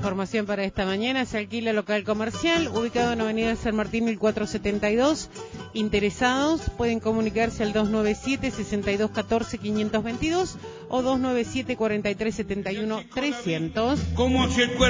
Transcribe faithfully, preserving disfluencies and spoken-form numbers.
información para esta mañana. Se alquila local comercial, ubicado en Avenida San Martín mil cuatrocientos setenta y dos. Interesados pueden comunicarse al dos nueve siete, seis dos uno cuatro, cinco dos dos o dos nueve siete, cuatro tres siete uno, trescientos.